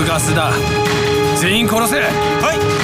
ガスだ。全員殺せ。 はい。